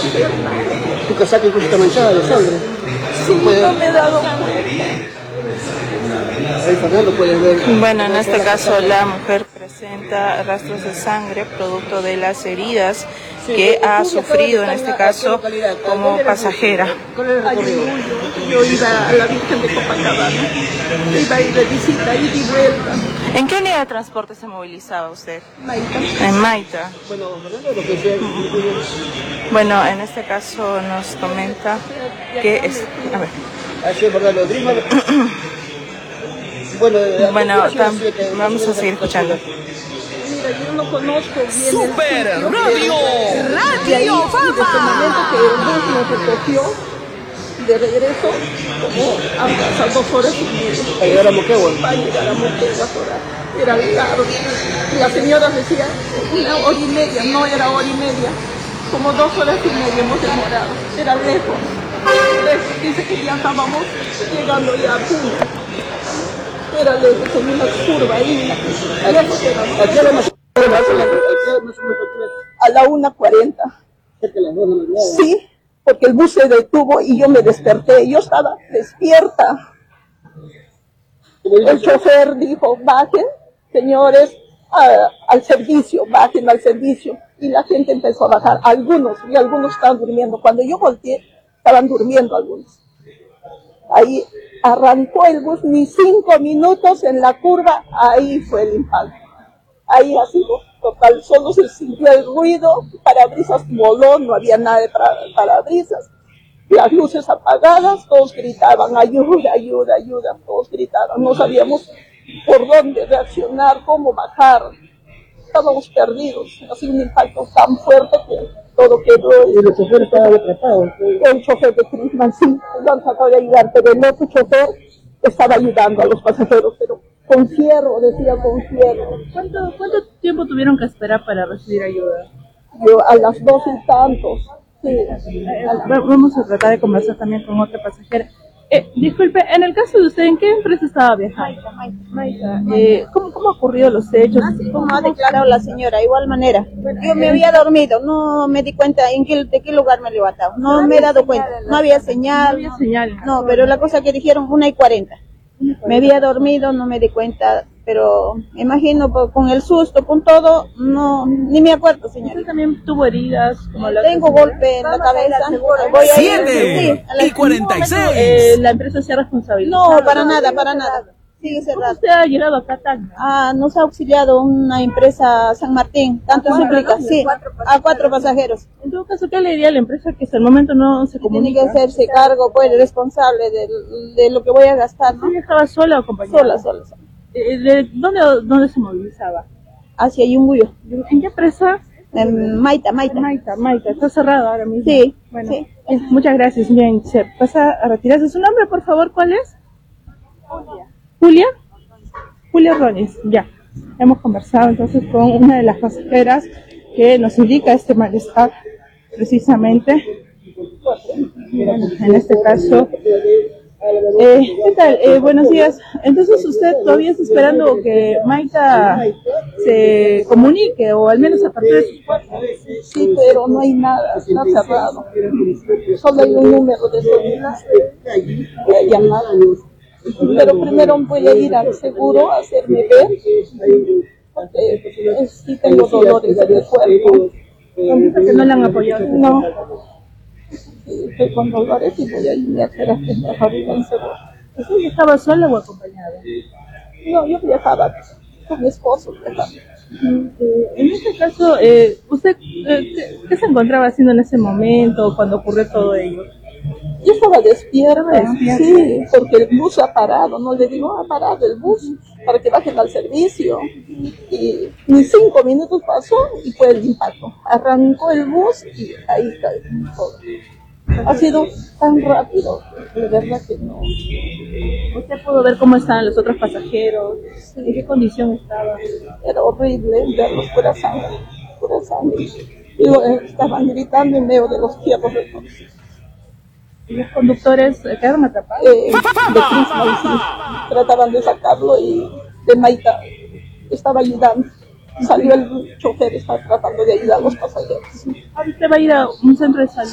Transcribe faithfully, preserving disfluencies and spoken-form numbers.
Tu casaca incluso está manchada de sangre. Sí, puede... no me he dado cuenta. Ahí Fernando puede ver. Bueno, en este caso la mujer presenta rastros de sangre producto de las heridas que ha sufrido en este caso como pasajera. Yo iba a la Virgen de Copacabana, iba a ir de visita y de vuelta. ¿En qué unidad de transporte se movilizaba usted? Maita. En Maita. Bueno, lo que sea. Bueno, en este caso nos comenta que es... A ver. Así es verdad, lo Drima... Bueno, bueno vamos a seguir escuchando. Mira, yo no conozco bien ¡Super el Radio! ¡Radio Fama! Desde el momento que el bus nos recogió de regreso, como a dos horas y media. Para llegar a Moquegua. Para llegar a Moquegua, era largo. Y la señora decía, una hora y media, no era hora y media. Como dos horas y media hemos demorado. Era lejos. Lejos. Dice que ya estábamos llegando ya a Punta. Era lejos, en una curva ahí. Lejos era. Aquí era más a la una cuarenta. Sí, porque el bus se detuvo y yo me desperté. Yo estaba despierta. El chofer dijo, bajen, señores, a, al servicio, bajen al servicio. Y la gente empezó a bajar, algunos, y algunos estaban durmiendo. Cuando yo volteé, estaban durmiendo algunos. Ahí arrancó el bus, ni cinco minutos en la curva, ahí fue el impacto. Ahí ha sido total, solo se sintió el ruido, parabrisas voló, no había nada de parabrisas, las luces apagadas, todos gritaban, ayuda, ayuda, ayuda, todos gritaban, no sabíamos por dónde reaccionar, cómo bajar, estábamos perdidos, ha sido un impacto tan fuerte que todo quedó. Y el chofer estaba atrapado. El chofer de Crisman, sí, lo han tratado de ayudar, pero el otro chofer estaba ayudando a los pasajeros, pero con fierro, decía con fierro. ¿Cuánto, ¿Cuánto tiempo tuvieron que esperar para recibir ayuda? Yo, a las dos y tantos. Sí. Eh, vamos a tratar de conversar también con otra pasajera. Eh, disculpe, en el caso de usted, ¿en qué empresa estaba viajando? Maita. Eh, ¿cómo, ¿Cómo han ocurrido los hechos? Como ha declarado la señora, igual manera. Yo me había dormido, no me di cuenta en qué, de qué lugar me levantaba. No me he dado cuenta, no había señal. No había señal. No, pero la cosa que dijeron, una y cuarenta. Me había dormido, no me di cuenta, pero me imagino por, con el susto, con todo, no, ni me acuerdo, señora. ¿Usted también tuvo heridas? Como la Tengo golpe en la cabeza. Voy a ir, ¡Siete! Sí, Y cuarenta y seis. Eh, ¿La empresa se ha responsabilizado? No, para nada, para nada. Sigue cerrado. ¿Usted ha llegado acá tan? Ah, nos ha auxiliado una empresa San Martín, tanto se implica, sí, a cuatro pasajeros. En todo caso, ¿qué le diría a la empresa que hasta el momento no se comunica? Tiene que hacerse cargo, pues, responsable de, de lo que voy a gastar, ¿no? ¿Usted estaba sola o acompañada? Sola, sola, sola. Eh, ¿De dónde, dónde se movilizaba? Hacia Yunguyo. ¿En qué empresa? En Maita, Maita. Maita, Maita, está cerrado ahora mismo. Sí, bueno, sí. Eh, muchas gracias. Bien, se pasa a retirarse. ¿Su nombre, por favor, cuál es? Julia. ¿Julia? Julia Rones, ya. Hemos conversado entonces con una de las pasajeras que nos indica este malestar, precisamente. Bueno, en este caso, eh, ¿qué tal? Eh, buenos días. Entonces, ¿usted todavía está esperando que Maita se comunique o al menos a partir de sus puertas? Sí, pero no hay nada, está cerrado. Solo hay un número de celular de llamar. Pero primero voy a ir al seguro a hacerme ver, porque sí tengo dolores de cuerpo. Que no le han apoyado. No, estoy con dolores y voy a ir a hacer ahorita en seguro. ¿Usted estaba sola o acompañada? No, yo viajaba con mi esposo. Viajaba. Eh, en este caso, eh, ¿usted eh, ¿qué, qué se encontraba haciendo en ese momento cuando ocurrió todo ello? Yo estaba despierta, sí, porque el bus ha parado, no le digo, ha parado el bus para que bajen al servicio. Y ni cinco minutos pasó y fue el impacto. Arrancó el bus y ahí cae todo. Ha sido tan rápido, de verdad que no. ¿Usted pudo ver cómo estaban los otros pasajeros? ¿En qué condición estaban? Era horrible verlos pura sangre, pura sangre. Y eh, estaban gritando en medio de los fierros de todos. ¿Y los conductores quedaron atrapados? Eh, de Crisman, sí. Trataban de sacarlo y de Maita estaba ayudando. Salió el chofer, estaba tratando de ayudar a los pasajeros. ¿Ahorita va a ir a un centro de salud?